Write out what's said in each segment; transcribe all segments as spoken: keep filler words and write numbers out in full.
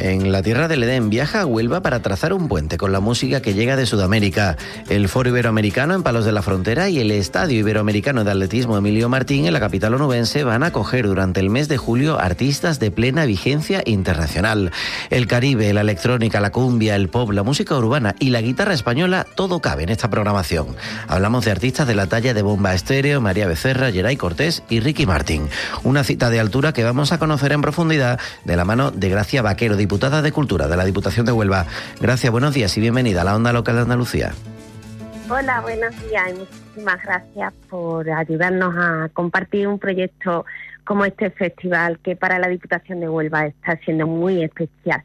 En la tierra del Edén viaja a Huelva para trazar un puente con la música que llega de Sudamérica. El Foro Iberoamericano en Palos de la Frontera y el Estadio Iberoamericano de Atletismo Emilio Martín en la capital onubense van a acoger durante el mes de julio artistas de plena vigencia internacional. El Caribe, la electrónica, la cumbia, el pop, la música urbana y la guitarra española, todo cabe en esta programación. Hablamos de artistas de la talla de Bomba Estéreo, María Becerra, Geray Cortés y Ricky Martin. Una cita de altura que vamos a conocer en profundidad de la mano de Gracia Vaquero, diputada de Cultura de la Diputación de Huelva. Gracia, buenos días y bienvenida a la Onda Local de Andalucía. Hola, buenos días y muchísimas gracias por ayudarnos a compartir un proyecto como este festival que para la Diputación de Huelva está siendo muy especial.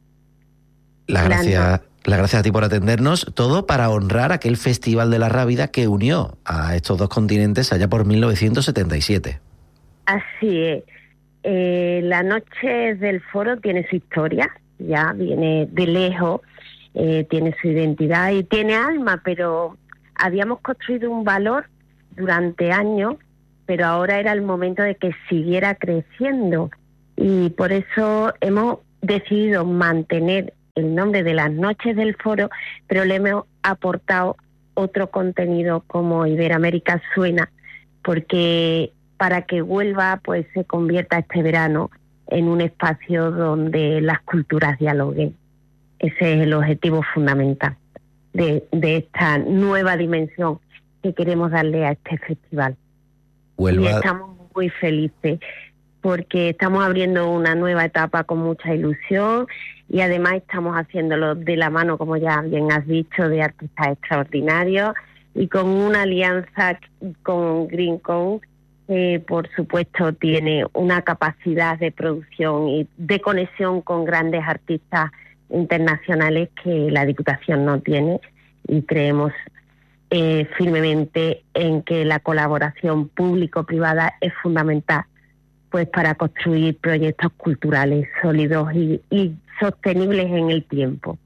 La gracia, la gracias a ti por atendernos, todo para honrar aquel Festival de la Rábida que unió a estos dos continentes allá por mil novecientos setenta y siete. Así es. Eh, la noche del foro tiene su historia, ya viene de lejos, eh, tiene su identidad y tiene alma, pero habíamos construido un valor durante años, pero ahora era el momento de que siguiera creciendo y por eso hemos decidido mantener el nombre de las noches del foro, pero le hemos aportado otro contenido como Iberoamérica Suena, porque para que Huelva pues se convierta este verano en un espacio donde las culturas dialoguen. Ese es el objetivo fundamental de, de esta nueva dimensión que queremos darle a este festival. Huelva. Y estamos muy felices porque estamos abriendo una nueva etapa con mucha ilusión y además estamos haciéndolo de la mano, como ya bien has dicho, de artistas extraordinarios y con una alianza con Greencon, que por supuesto tiene una capacidad de producción y de conexión con grandes artistas internacionales que la Diputación no tiene, y creemos eh, firmemente en que la colaboración público-privada es fundamental pues para construir proyectos culturales sólidos y, y sostenibles en el tiempo.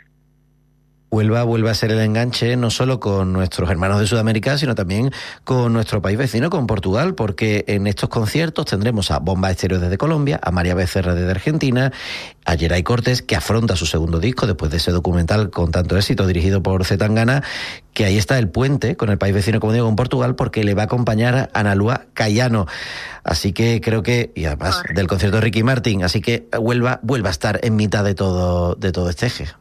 Huelva vuelve a ser el enganche no solo con nuestros hermanos de Sudamérica, sino también con nuestro país vecino, con Portugal, porque en estos conciertos tendremos a Bomba Estéreo desde Colombia, a María Becerra desde Argentina, a Geray Cortés, que afronta su segundo disco después de ese documental con tanto éxito dirigido por C. Tangana, que ahí está el puente con el país vecino, como digo, con Portugal, porque le va a acompañar a Analúa Cayano. Así que creo que, y además del concierto de Ricky Martin, así que Huelva vuelve a estar en mitad de todo, de todo este eje.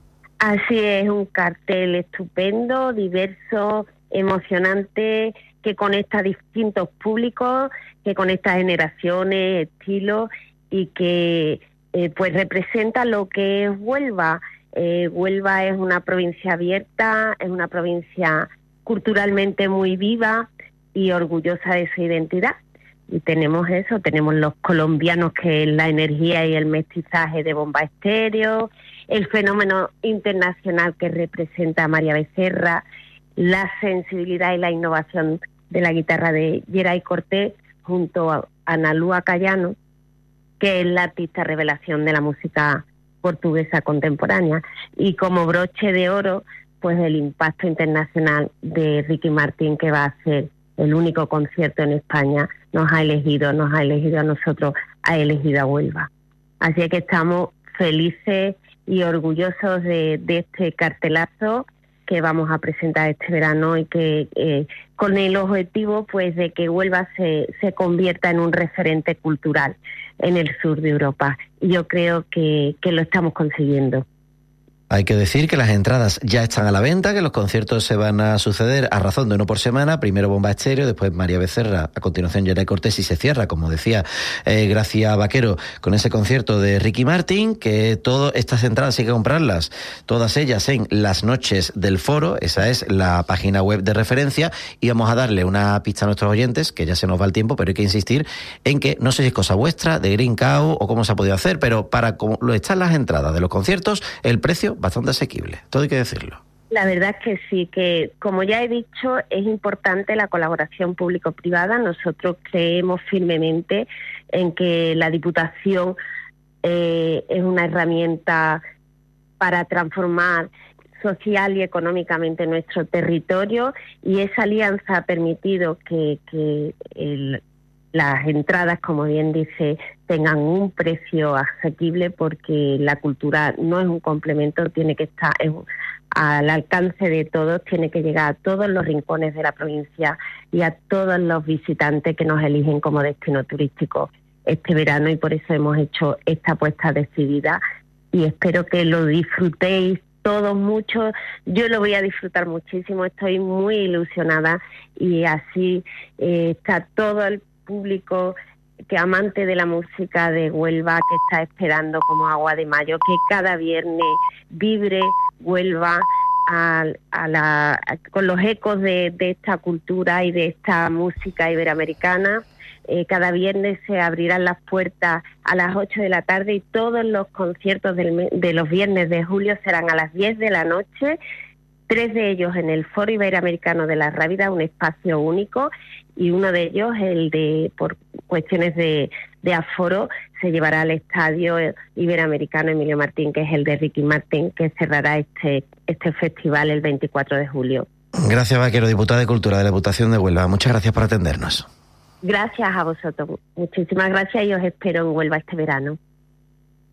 Así es, un cartel estupendo, diverso, emocionante, que conecta a distintos públicos, que conecta generaciones, estilos y que eh, pues representa lo que es Huelva. Eh, Huelva es una provincia abierta, es una provincia culturalmente muy viva y orgullosa de su identidad. Y tenemos eso, tenemos los colombianos, que es la energía y el mestizaje de Bomba Estéreo, el fenómeno internacional que representa a María Becerra, la sensibilidad y la innovación de la guitarra de Geray Cortés junto a Analúa Cayano, que es la artista revelación de la música portuguesa contemporánea, y como broche de oro, pues el impacto internacional de Ricky Martin, que va a ser el único concierto en España, nos ha elegido, nos ha elegido a nosotros, ha elegido a Huelva. Así que estamos felices y orgullosos de, de este cartelazo que vamos a presentar este verano y que eh, con el objetivo pues de que Huelva se, se convierta en un referente cultural en el sur de Europa. Y yo creo que, que lo estamos consiguiendo. Hay que decir que las entradas ya están a la venta, que los conciertos se van a suceder a razón de uno por semana, primero Bomba Estéreo, después María Becerra, a continuación Geray Cortés, y se cierra, como decía eh, Gracia Vaquero, con ese concierto de Ricky Martin, que todas estas entradas hay que comprarlas, todas ellas en Las Noches del Foro, esa es la página web de referencia, y vamos a darle una pista a nuestros oyentes, que ya se nos va el tiempo, pero hay que insistir en que, no sé si es cosa vuestra, de Green Cow, o cómo se ha podido hacer, pero para como lo están las entradas de los conciertos, el precio bastante asequible, todo hay que decirlo. La verdad es que sí, que como ya he dicho, es importante la colaboración público-privada. Nosotros creemos firmemente en que la Diputación eh, es una herramienta para transformar social y económicamente nuestro territorio, y esa alianza ha permitido que, que el, las entradas, como bien dice, tengan un precio asequible, porque la cultura no es un complemento, tiene que estar es, al alcance de todos, tiene que llegar a todos los rincones de la provincia y a todos los visitantes que nos eligen como destino turístico este verano, y por eso hemos hecho esta apuesta decidida y espero que lo disfrutéis todos mucho. Yo lo voy a disfrutar muchísimo, estoy muy ilusionada, y así eh, está todo el público que amante de la música de Huelva, que está esperando como agua de mayo que cada viernes vibre Huelva a, a la, a, con los ecos de, de esta cultura y de esta música iberoamericana. Eh, cada viernes se abrirán las puertas a las ocho de la tarde y todos los conciertos del, de los viernes de julio serán a las diez de la noche, tres de ellos en el Foro Iberoamericano de la Rábida, un espacio único, y uno de ellos, el de por cuestiones de, de aforo, se llevará al Estadio Iberoamericano Emilio Martín, que es el de Ricky Martin, que cerrará este, este festival el veinticuatro de julio. Gracias, Vaquero, diputada de Cultura de la Diputación de Huelva. Muchas gracias por atendernos. Gracias a vosotros, muchísimas gracias, y os espero en Huelva este verano.